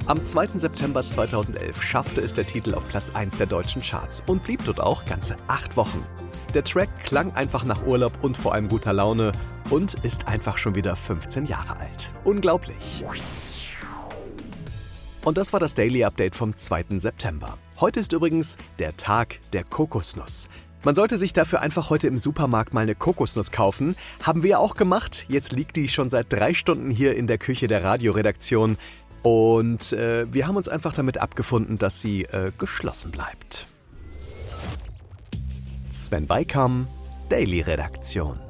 Am 2. September 2011 schaffte es der Titel auf Platz 1 der deutschen Charts und blieb dort auch ganze 8 Wochen. Der Track klang einfach nach Urlaub und vor allem guter Laune und ist einfach schon wieder 15 Jahre alt. Unglaublich. Und das war das Daily Update vom 2. September. Heute ist übrigens der Tag der Kokosnuss. Man sollte sich dafür einfach heute im Supermarkt mal eine Kokosnuss kaufen. Haben wir auch gemacht. Jetzt liegt die schon seit 3 Stunden hier in der Küche der Radioredaktion. Und wir haben uns einfach damit abgefunden, dass sie geschlossen bleibt. Sven Beikam, Daily Redaktion.